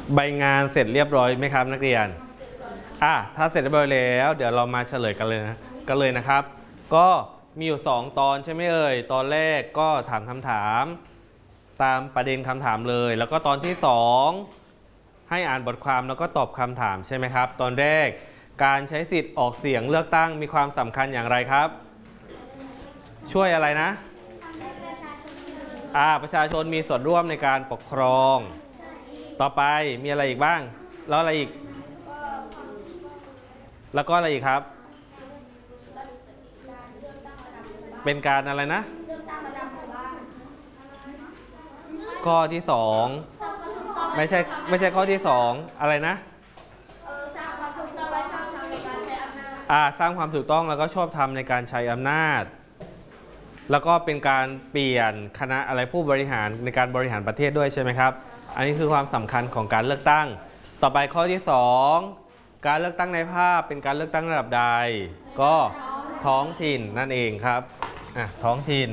ใบงานเสร็จเรียบร้อยไหมครับนักเรียนถ้าเสร็จเรียบร้อยแล้วเดี๋ยวเรามาเฉลยกันเลยนะครับก็มีอยู่2ตอนใช่ไหมเอ่ยตอนแรกก็ถามคำถามตามประเด็นคำถามเลยแล้วก็ตอนที่2ให้อ่านบทความแล้วก็ตอบคำถามใช่ไหมครับตอนแรกการใช้สิทธิ์ออกเสียงเลือกตั้งมีความสำคัญอย่างไรครับช่วยอะไรนะประชาชนมีส่วนร่วมในการปกครองต่อไปมีอะไรอีกบ้างแล้วอะไรอีกแล้วก็อะไรอีกครับเป็นการอะไรนะข้อที่2ไม่ใช่ข้อที่2อะไรนะสร้างความถูกต้องแล้วก็ชอบธรรมในการใช้อำนาจแล้วก็เป็นการเปลี่ยนคณะอะไรผู้บริหารในการบริหารประเทศด้วยใช่ไหมครับอันนี้คือความสำคัญของการเลือกตั้งต่อไปข้อที่2การเลือกตั้งในภาพเป็นการเลือกตั้งระดับใดก็ท้องถิ่นนั่นเองครับท้องถิ่น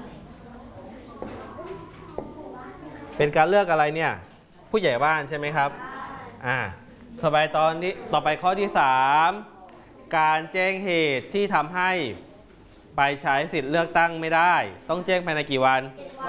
เป็นการเลือกอะไรเนี่ยผู้ใหญ่บ้านใช่ไหมครับต่อไปข้อที่3การแจ้งเหตุที่ทำให้ไปใช้สิทธิ์เลือกตั้งไม่ได้ต้องแจ้งภายในกี่วัน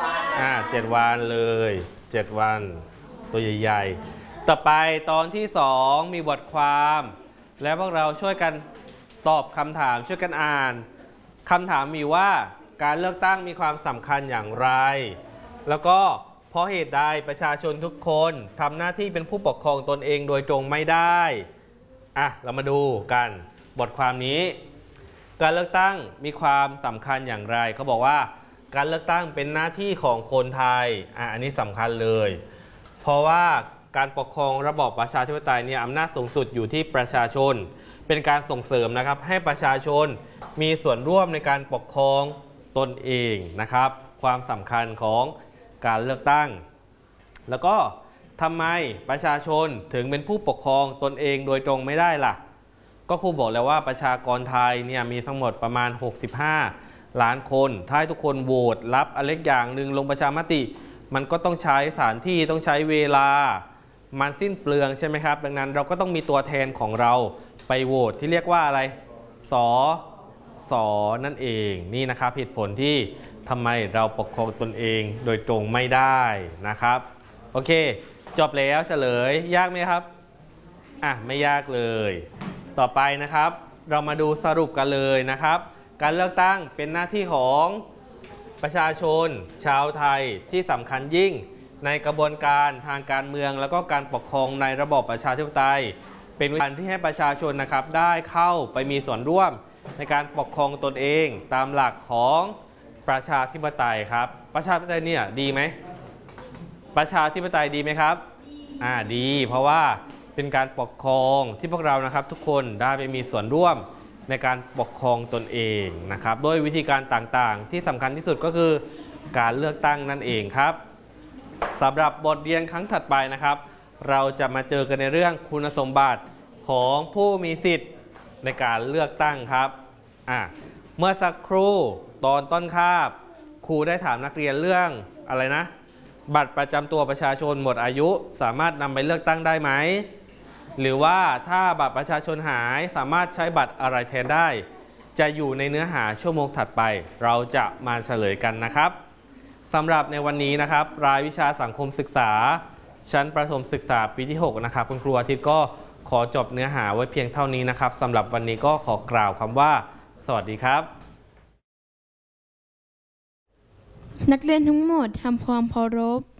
7 วันเลย7 วันตัวใหญ่ๆต่อไปตอนที่2มีบทความและพวกเราช่วยกันตอบคำถามช่วยกันอ่านคำถามมีว่าการเลือกตั้งมีความสำคัญอย่างไรแล้วก็เพราะเหตุใดประชาชนทุกคนทำหน้าที่เป็นผู้ปกครองตนเองโดยตรงไม่ได้เรามาดูกันบทความนี้การเลือกตั้งมีความสำคัญอย่างไรเขาบอกว่าการเลือกตั้งเป็นหน้าที่ของคนไทยอันนี้สำคัญเลยเพราะว่าการปกครองระบอบประชาธิปไตยเนี่ยอำนาจสูงสุดอยู่ที่ประชาชนเป็นการส่งเสริมนะครับให้ประชาชนมีส่วนร่วมในการปกครองตนเองนะครับความสำคัญของการเลือกตั้งแล้วก็ทำไมประชาชนถึงเป็นผู้ปกครองตนเองโดยตรงไม่ได้ล่ะก็ครูบอกแล้วว่าประชากรไทยเนี่ยมีทั้งหมดประมาณ65 ล้านคนถ้าให้ทุกคนโหวตรับอะไรอย่างหนึ่งลงประชามติมันก็ต้องใช้สถานที่ต้องใช้เวลามันสิ้นเปลืองใช่ไหมครับดังนั้นเราก็ต้องมีตัวแทนของเราไปโหวตที่เรียกว่าอะไรสนั่นเองนี่นะครับเหตุผลที่ทำไมเราปกครองตนเองโดยตรงไม่ได้นะครับโอเคจบแล้วเฉลยยากไหมครับไม่ยากเลยต่อไปนะครับเรามาดูสรุปกันเลยนะครับการเลือกตั้งเป็นหน้าที่ของประชาชนชาวไทยที่สำคัญยิ่งในกระบวนการทางการเมืองแล้วก็การปกครองในระบอบประชาธิปไตยเป็นการที่ให้ประชาชนนะครับได้เข้าไปมีส่วนร่วมในการปกครองตนเองตามหลักของประชาธิปไตยครับประชาธิปไตยเนี่ยดีไหมประชาธิปไตยดีไหมครับดีเพราะว่าเป็นการปกครองที่พวกเรานะครับทุกคนได้ไปมีส่วนร่วมในการปกครองตนเองนะครับโดยวิธีการต่างๆที่สำคัญที่สุดก็คือการเลือกตั้งนั่นเองครับสำหรับบทเรียนครั้งถัดไปนะครับเราจะมาเจอกันในเรื่องคุณสมบัติของผู้มีสิทธิ์ในการเลือกตั้งครับเมื่อสักครู่ตอนต้นคาบครูได้ถามนักเรียนเรื่องอะไรนะบัตรประจำตัวประชาชนหมดอายุสามารถนำไปเลือกตั้งได้ไหมหรือว่าถ้าบัตรประชาชนหายสามารถใช้บัตรอะไรแทนได้จะอยู่ในเนื้อหาชั่วโมงถัดไปเราจะมาเฉลยกันนะครับสำหรับในวันนี้นะครับรายวิชาสังคมศึกษาชั้นประถมศึกษาปีที่6นะครับคุณครูอาทิตย์ก็ขอจบเนื้อหาไว้เพียงเท่านี้นะครับสำหรับวันนี้ก็ขอกล่าวคำว่าสวัสดีครับนักเรียนทั้งหมดทำความเคารพ